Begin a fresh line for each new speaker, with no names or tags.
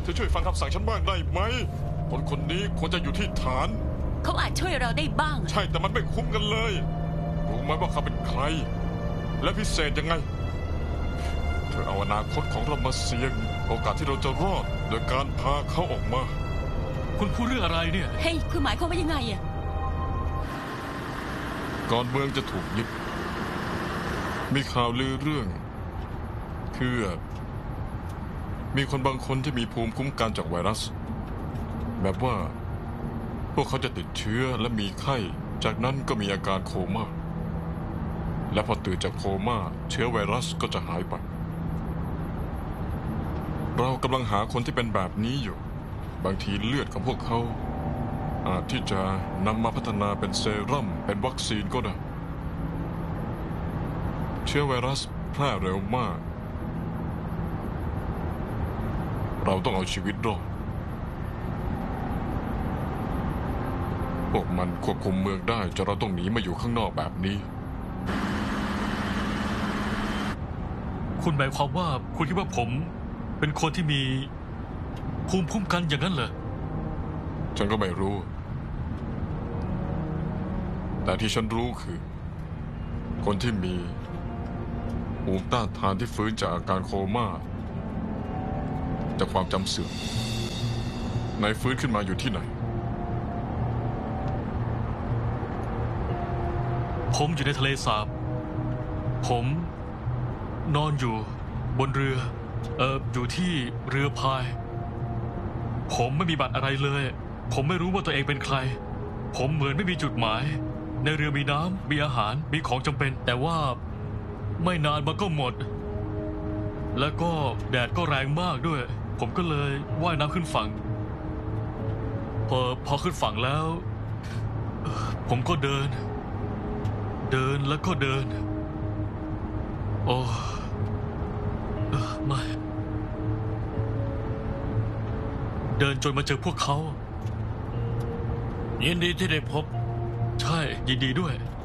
ธอช่วยฟังคำสั่งฉันบ้างได้ไหมคนคนนี้ควรจะอยู่ที่ฐาน
เขาอาจช่วยเราได้บ้าง
ใช่แต่มันไม่คุ้มกันเลยรู้ไหมว่าเขาเป็นใครและพิเศษยังไงเธอเอาอนาคตของเรามาเสี่ยงโอกาสที่เราจะรอดโดยการพาเขาออกมา
คุณพูดเรื่องอะไรเนี่ย
เฮ้ยคุณหมายความว่ายังไงอะ
ก่อนเมืองจะถูกยึดมีข่าวลือเรื่องคือมีคนบางคนที่มีภูมิคุ้มกันจากไวรัสแบบว่าพวกเขาจะติดเชื้อและมีไข้จากนั้นก็มีอาการโคม่าและพอตื่นจากโคม่าเชื้อไวรัสก็จะหายไปเรากำลังหาคนที่เป็นแบบนี้อยู่บางทีเลือดของพวกเขาอาจที่จะนำมาพัฒนาเป็นเซรั่มเป็นวัคซีนก็ได้เชื้อไวรัสแพร่เร็วมากเราต้องเอาชีวิตรอดพวกมันควบคุมเมืองได้จนเราต้องหนีมาอยู่ข้างนอกแบบนี้
คุณหมายความว่าคุณคิดว่าผมเป็นคนที่มีภูมิคุ้มกันอย่างนั้นเหรอ
ฉันก็ไม่รู้แต่ที่ฉันรู้คือคนที่มีภูมิต้านทานที่ฟื้นจากอาการโคม่าจากความจำเสื่อมนายฟื้นขึ้นมาอยู่ที่ไหน
ผมอยู่ในทะเลสาบผมนอนอยู่บนเรืออยู่ที่เรือพายผมไม่มีบัตรอะไรเลยผมไม่รู้ว่าตัวเองเป็นใครผมเหมือนไม่มีจุดหมายในเรือมีน้ำมีอาหารมีของจำเป็นแต่ว่าไม่นานมันก็หมดแล้วก็แดดก็แรงมากด้วยผมก็เลยว่ายน้ำขึ้นฝั่งพอขึ้นฝั่งแล้วผมก็เดินแล้วก็เดินโอ้ไม่เดินจนมาเจอพวกเขา
ยินดีที่ได้พบ
ใช่ยินดีด้วย